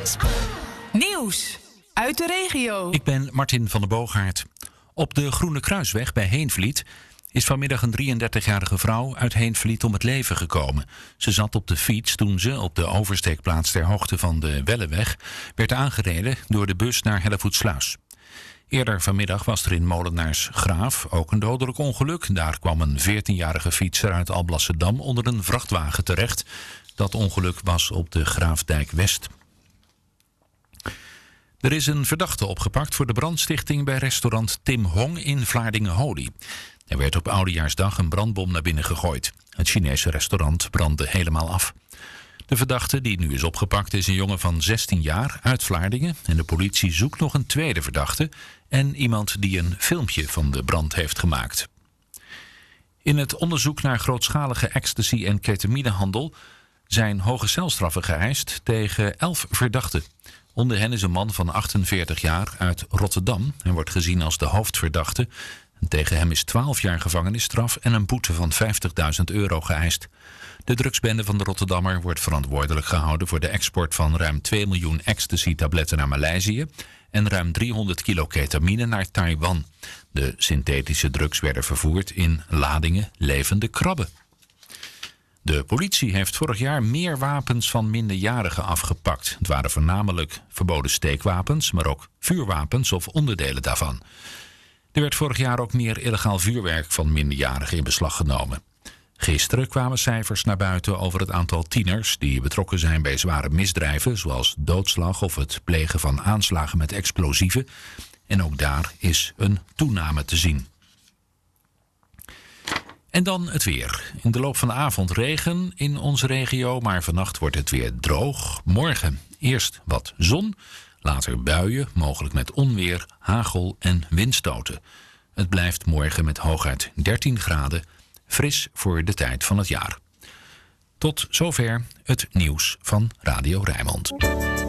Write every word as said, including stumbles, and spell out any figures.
Nieuws uit de regio. Ik ben Martin van der Boogaard. Op de Groene Kruisweg bij Heenvliet is vanmiddag een drieëndertigjarige vrouw uit Heenvliet om het leven gekomen. Ze zat op de fiets toen ze op de oversteekplaats ter hoogte van de Welleweg werd aangereden door de bus naar Hellevoetsluis. Eerder vanmiddag was er in Molenaarsgraaf ook een dodelijk ongeluk. Daar kwam een veertienjarige fietser uit Alblasserdam onder een vrachtwagen terecht. Dat ongeluk was op de Graafdijk West. Er is een verdachte opgepakt voor de brandstichting bij restaurant Tim Hong in Vlaardingen-Holy. Er werd op Oudejaarsdag een brandbom naar binnen gegooid. Het Chinese restaurant brandde helemaal af. De verdachte die nu is opgepakt is een jongen van zestien jaar uit Vlaardingen. En de politie zoekt nog een tweede verdachte en iemand die een filmpje van de brand heeft gemaakt. In het onderzoek naar grootschalige ecstasy- en ketaminehandel zijn hoge celstraffen geëist tegen elf verdachten. Onder hen is een man van achtenveertig jaar uit Rotterdam en wordt gezien als de hoofdverdachte. Tegen hem is twaalf jaar gevangenisstraf en een boete van vijftigduizend euro geëist. De drugsbende van de Rotterdammer wordt verantwoordelijk gehouden voor de export van ruim twee miljoen ecstasy-tabletten naar Maleisië en ruim driehonderd kilo ketamine naar Taiwan. De synthetische drugs werden vervoerd in ladingen levende krabben. De politie heeft vorig jaar meer wapens van minderjarigen afgepakt. Het waren voornamelijk verboden steekwapens, maar ook vuurwapens of onderdelen daarvan. Er werd vorig jaar ook meer illegaal vuurwerk van minderjarigen in beslag genomen. Gisteren kwamen cijfers naar buiten over het aantal tieners die betrokken zijn bij zware misdrijven, zoals doodslag of het plegen van aanslagen met explosieven. En ook daar is een toename te zien. En dan het weer. In de loop van de avond regen in onze regio, maar vannacht wordt het weer droog. Morgen eerst wat zon, later buien, mogelijk met onweer, hagel en windstoten. Het blijft morgen met hooguit dertien graden, fris voor de tijd van het jaar. Tot zover het nieuws van Radio Rijnmond.